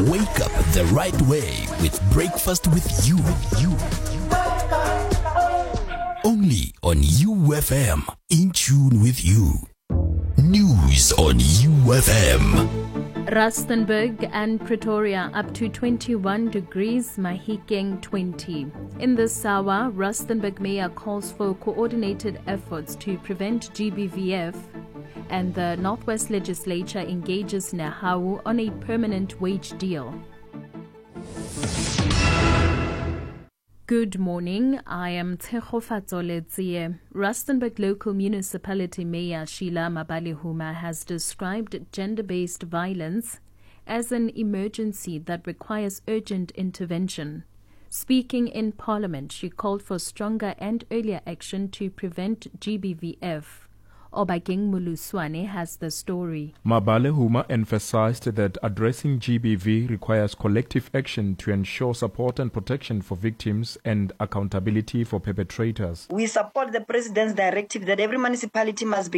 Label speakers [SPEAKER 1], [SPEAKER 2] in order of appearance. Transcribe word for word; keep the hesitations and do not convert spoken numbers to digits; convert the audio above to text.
[SPEAKER 1] Wake up the right way with Breakfast with You. You. Only on U F M. In tune with you. News on U F M.
[SPEAKER 2] Rustenburg and Pretoria up to twenty-one degrees, Mahikeng twenty. In this hour, Rustenburg Mayor calls for coordinated efforts to prevent G B V F, and the Northwest Legislature engages Nehawu on a permanent wage deal. Good morning, I am Tshegofatso Letsie. Rustenburg Local Municipality Mayor Sheila Mabalehuma has described gender-based violence as an emergency that requires urgent intervention. Speaking in Parliament, she called for stronger and earlier action to prevent G B V F. Obakeng Muluswane has the story.
[SPEAKER 3] Mabalehuma emphasized that addressing G B V requires collective action to ensure support and protection for victims and accountability for perpetrators.
[SPEAKER 4] We support the President's directive that every municipality must be